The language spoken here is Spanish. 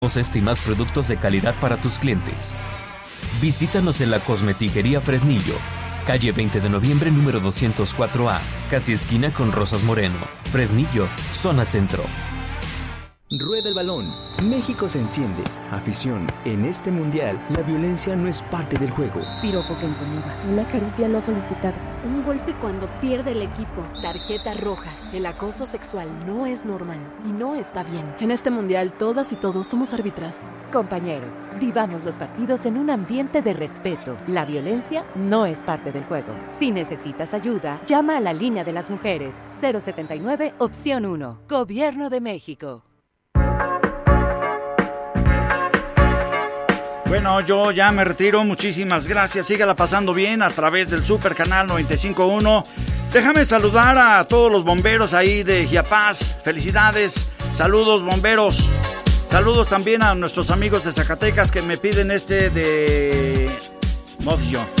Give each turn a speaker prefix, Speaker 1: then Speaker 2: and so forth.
Speaker 1: Este y más productos de calidad para tus clientes. Visítanos en la Cosmetiquería Fresnillo, calle 20 de noviembre número 204A, casi esquina con Rosas Moreno, Fresnillo, zona centro.
Speaker 2: Rueda el balón. México se enciende. Afición, en este mundial, la violencia no es parte del juego.
Speaker 3: Piropo que incomoda. Una caricia no solicitada.
Speaker 4: Un golpe cuando pierde el equipo. Tarjeta roja. El acoso sexual no es normal y no está bien.
Speaker 5: En este mundial, todas y todos somos árbitras.
Speaker 6: Compañeros, vivamos los partidos en un ambiente de respeto. La violencia no es parte del juego. Si necesitas ayuda, llama a la línea de las mujeres. 079, opción 1. Gobierno de México.
Speaker 7: Bueno, yo ya me retiro, muchísimas gracias, sígala pasando bien a través del Super Canal 95.1. Déjame saludar a todos los bomberos ahí de Chiapas, felicidades, saludos bomberos, saludos también a nuestros amigos de Zacatecas que me piden de Modio.